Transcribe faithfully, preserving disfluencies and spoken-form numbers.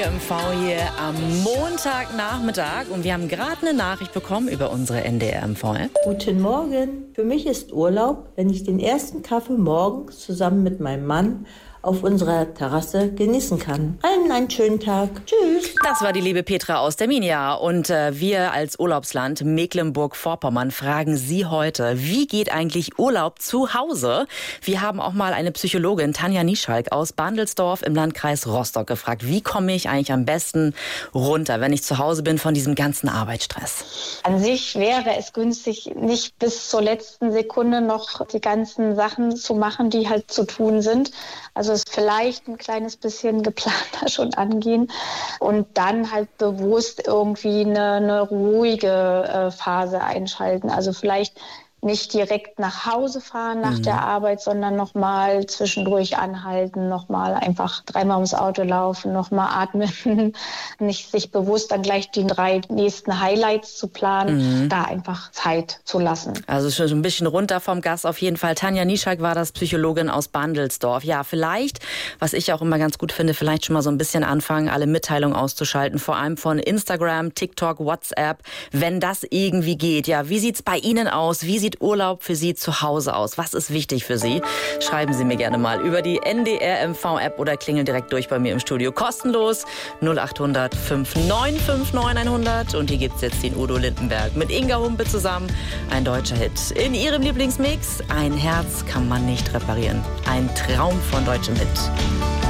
M V hier am Montagnachmittag und wir haben gerade eine Nachricht bekommen über unsere N D R M V-App. Guten Morgen. Für mich ist Urlaub, wenn ich den ersten Kaffee morgens zusammen mit meinem Mann auf unserer Terrasse genießen kann. Allen einen schönen Tag. Tschüss. Das war die liebe Petra aus der Minia. Und äh, wir als Urlaubsland Mecklenburg-Vorpommern fragen Sie heute, wie geht eigentlich Urlaub zu Hause? Wir haben auch mal eine Psychologin, Tanja Nieschalk aus Bandelsdorf im Landkreis Rostock gefragt, wie komme ich eigentlich am besten runter, wenn ich zu Hause bin von diesem ganzen Arbeitsstress? An sich wäre es günstig, nicht bis zur letzten Sekunde noch die ganzen Sachen zu machen, die halt zu tun sind. Also es vielleicht ein kleines bisschen geplanter schon angehen und dann halt bewusst irgendwie eine, eine ruhige äh, Phase einschalten. Also vielleicht nicht direkt nach Hause fahren nach mhm. der Arbeit, sondern nochmal zwischendurch anhalten, nochmal einfach dreimal ums Auto laufen, nochmal atmen, nicht sich bewusst dann gleich die drei nächsten Highlights zu planen, mhm. da einfach Zeit zu lassen. Also schon ein bisschen runter vom Gas auf jeden Fall. Tanja Nieschalk war das, Psychologin aus Bandelsdorf. Ja, vielleicht, was ich auch immer ganz gut finde, vielleicht schon mal so ein bisschen anfangen, alle Mitteilungen auszuschalten, vor allem von Instagram, TikTok, WhatsApp, wenn das irgendwie geht. Ja, wie sieht's bei Ihnen aus? Wie sieht Urlaub für Sie zu Hause aus? Was ist wichtig für Sie? Schreiben Sie mir gerne mal über die N D R M V-App oder klingeln direkt durch bei mir im Studio. Kostenlos null acht hundert fünf neun fünf neun hundert. Und hier gibt's jetzt den Udo Lindenberg mit Inga Humpe zusammen. Ein deutscher Hit. In Ihrem Lieblingsmix, ein Herz kann man nicht reparieren. Ein Traum von deutschem Hit.